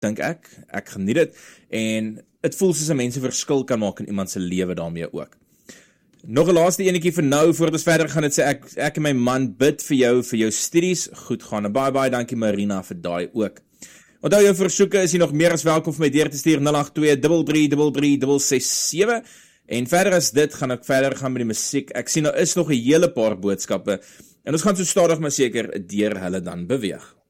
dink ek geniet dit, en dit voel soos 'n mens 'n verskil kan maak in iemand se lewe daarmee ook. Nog 'n laaste enetjie vir nou, voordat ons verder gaan, dit sê ek en my man bid vir jou studies, goed gaan, en baie dankie Marina vir daai ook. Onthou jou versoeke is jy nog meer as welkom vir my deur te stuur 082-333-667, en verder as dit gaan ek verder gaan met die musiek. Ek sien daar is nog 'n hele paar boodskappe, en ons gaan so stadig maar seker deur hulle dan beweeg.